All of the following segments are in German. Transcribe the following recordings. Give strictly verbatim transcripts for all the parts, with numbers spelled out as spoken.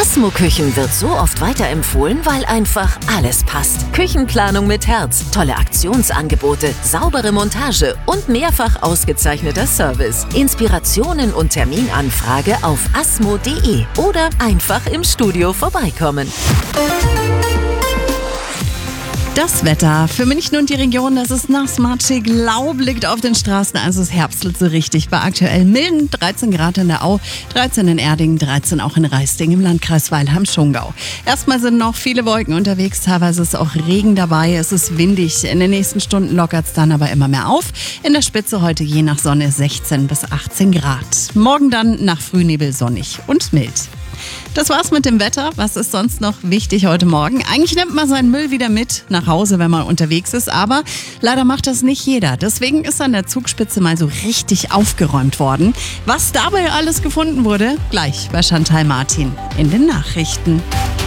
Asmo Küchen wird so oft weiterempfohlen, weil einfach alles passt. Küchenplanung mit Herz, tolle Aktionsangebote, saubere Montage und mehrfach ausgezeichneter Service. Inspirationen und Terminanfrage auf asmo punkt de oder einfach im Studio vorbeikommen. Das Wetter für München und die Region, das ist nass, matschig, Laub liegt auf den Straßen, also es herbstelt so richtig bei aktuell milden dreizehn Grad in der Au, dreizehn in Erding, dreizehn auch in Reisting im Landkreis Weilheim-Schongau. Erstmal sind noch viele Wolken unterwegs, teilweise ist auch Regen dabei, es ist windig, in den nächsten Stunden lockert es dann aber immer mehr auf. In der Spitze heute je nach Sonne sechzehn bis achtzehn Grad. Morgen dann nach Frühnebel sonnig und mild. Das war's mit dem Wetter. Was ist sonst noch wichtig heute Morgen? Eigentlich nimmt man seinen Müll wieder mit nach Hause, wenn man unterwegs ist, aber leider macht das nicht jeder. Deswegen ist an der Zugspitze mal so richtig aufgeräumt worden. Was dabei alles gefunden wurde, gleich bei Chantal Martin in den Nachrichten.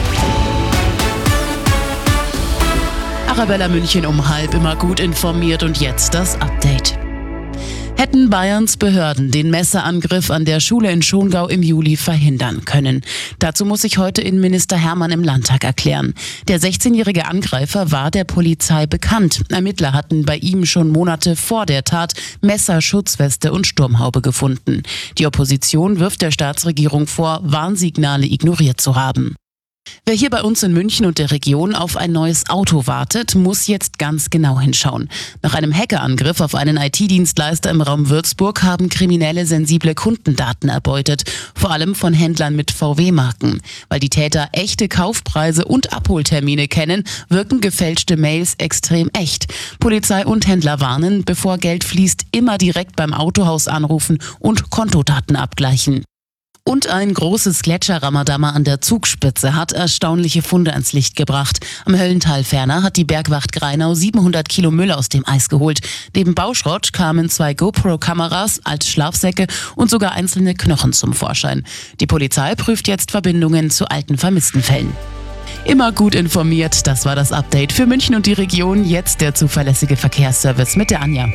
Arabella München um halb, immer gut informiert und jetzt das Update. Hätten Bayerns Behörden den Messerangriff an der Schule in Schongau im Juli verhindern können? Dazu muss sich heute Innenminister Hermann im Landtag erklären. Der sechzehnjährige Angreifer war der Polizei bekannt. Ermittler hatten bei ihm schon Monate vor der Tat Messer, Schutzweste und Sturmhaube gefunden. Die Opposition wirft der Staatsregierung vor, Warnsignale ignoriert zu haben. Wer hier bei uns in München und der Region auf ein neues Auto wartet, muss jetzt ganz genau hinschauen. Nach einem Hackerangriff auf einen I T-Dienstleister im Raum Würzburg haben Kriminelle sensible Kundendaten erbeutet, vor allem von Händlern mit V W-Marken. Weil die Täter echte Kaufpreise und Abholtermine kennen, wirken gefälschte Mails extrem echt. Polizei und Händler warnen, bevor Geld fließt, immer direkt beim Autohaus anrufen und Kontodaten abgleichen. Und ein großes Gletscherramadammer an der Zugspitze hat erstaunliche Funde ans Licht gebracht. Am Höllental ferner hat die Bergwacht Greinau siebenhundert Kilo Müll aus dem Eis geholt. Neben Bauschrott kamen zwei GoPro-Kameras als Schlafsäcke und sogar einzelne Knochen zum Vorschein. Die Polizei prüft jetzt Verbindungen zu alten Vermisstenfällen. Immer gut informiert, das war das Update für München und die Region. Jetzt der zuverlässige Verkehrsservice mit der Anja.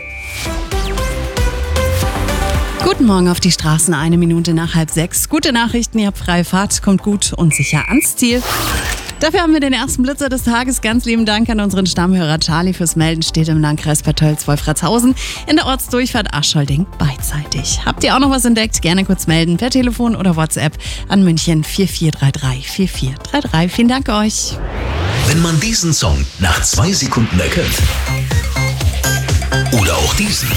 Guten Morgen auf die Straßen, eine Minute nach halb sechs. Gute Nachrichten, ihr habt freie Fahrt, kommt gut und sicher ans Ziel. Dafür haben wir den ersten Blitzer des Tages. Ganz lieben Dank an unseren Stammhörer Charlie fürs Melden. Steht im Landkreis Bad Tölz-Wolfratshausen in der Ortsdurchfahrt Aschholding beidseitig. Habt ihr auch noch was entdeckt? Gerne kurz melden per Telefon oder WhatsApp an München vier vier drei drei vier vier drei drei. Vielen Dank euch. Wenn man diesen Song nach zwei Sekunden erkennt oder auch diesen,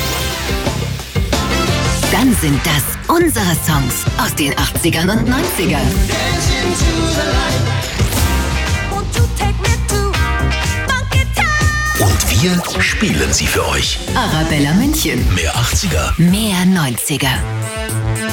Dann sind das unsere Songs aus den achtzigern und neunzigern. und wir spielen sie für euch. Arabella München. Mehr achtziger. Mehr neunziger.